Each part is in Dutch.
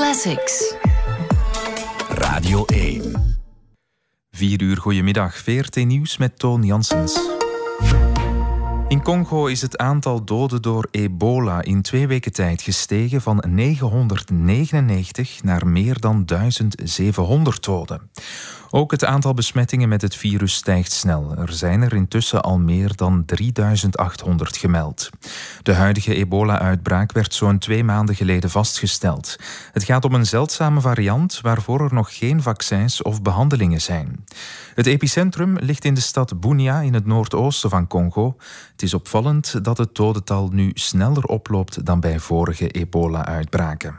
Classics. Radio 1. 4 uur, goedemiddag. VRT Nieuws met Toon Janssens. In Congo is het aantal doden door ebola in 2 weken tijd gestegen van 999 naar meer dan 1700 doden. Ook het aantal besmettingen met het virus stijgt snel. Er zijn er intussen al meer dan 3800 gemeld. De huidige ebola-uitbraak werd zo'n 2 maanden geleden vastgesteld. Het gaat om een zeldzame variant waarvoor er nog geen vaccins of behandelingen zijn. Het epicentrum ligt in de stad Bunia in het noordoosten van Congo. Het is opvallend dat het dodental nu sneller oploopt dan bij vorige ebola-uitbraken.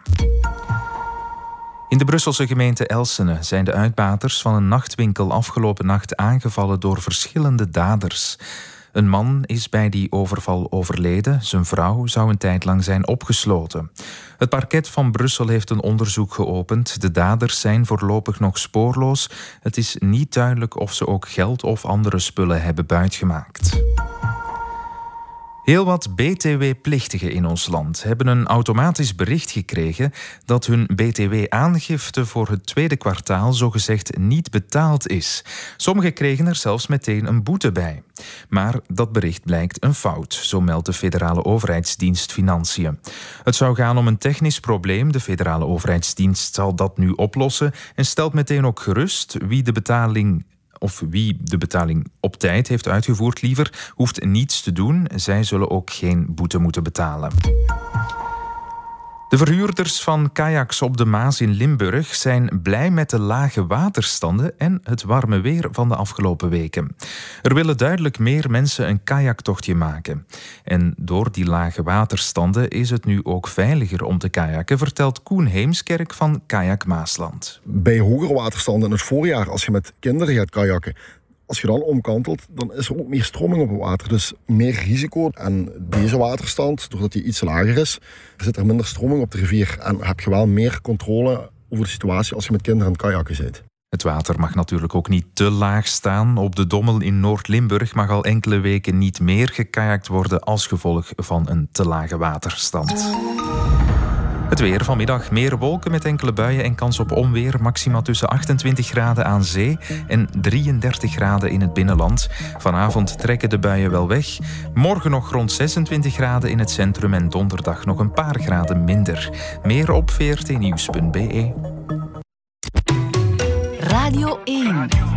In de Brusselse gemeente Elsene zijn de uitbaters van een nachtwinkel afgelopen nacht aangevallen door verschillende daders. Een man is bij die overval overleden. Zijn vrouw zou een tijd lang zijn opgesloten. Het parket van Brussel heeft een onderzoek geopend. De daders zijn voorlopig nog spoorloos. Het is niet duidelijk of ze ook geld of andere spullen hebben buitgemaakt. Heel wat BTW-plichtigen in ons land hebben een automatisch bericht gekregen dat hun BTW-aangifte voor het tweede kwartaal zogezegd niet betaald is. Sommigen kregen er zelfs meteen een boete bij. Maar dat bericht blijkt een fout, zo meldt de Federale Overheidsdienst Financiën. Het zou gaan om een technisch probleem. De Federale Overheidsdienst zal dat nu oplossen en stelt meteen ook gerust wie de betaling op tijd heeft uitgevoerd liever, hoeft niets te doen. Zij zullen ook geen boete moeten betalen. De verhuurders van kajaks op de Maas in Limburg zijn blij met de lage waterstanden en het warme weer van de afgelopen weken. Er willen duidelijk meer mensen een kajaktochtje maken. En door die lage waterstanden is het nu ook veiliger om te kajakken, vertelt Koen Heemskerk van Kajak Maasland. Bij hogere waterstanden in het voorjaar, als je met kinderen gaat kajakken, als je dan omkantelt, dan is er ook meer stroming op het water. Dus meer risico. En deze waterstand, doordat die iets lager is, zit er minder stroming op de rivier. En heb je wel meer controle over de situatie als je met kinderen aan het kajakken bent. Het water mag natuurlijk ook niet te laag staan. Op de Dommel in Noord-Limburg mag al enkele weken niet meer gekajakt worden als gevolg van een te lage waterstand. Het weer vanmiddag. Meer wolken met enkele buien en kans op onweer. Maxima tussen 28 graden aan zee en 33 graden in het binnenland. Vanavond trekken de buien wel weg. Morgen nog rond 26 graden in het centrum en donderdag nog een paar graden minder. Meer op vrtnieuws.be. Radio 1.